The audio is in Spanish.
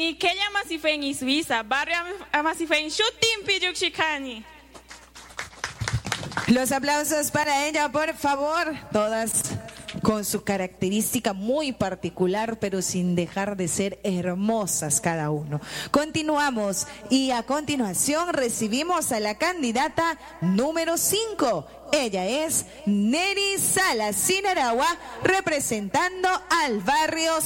Ni Kenya Masifen y Suiza, barrio Masifen, Shutin Piyuxicani. Los aplausos para ella, por favor. Todas con su característica muy particular, pero sin dejar de ser hermosas cada uno. Continuamos y a continuación recibimos a la candidata número 5. Ella es Neri Salas Sinaragua, representando al barrio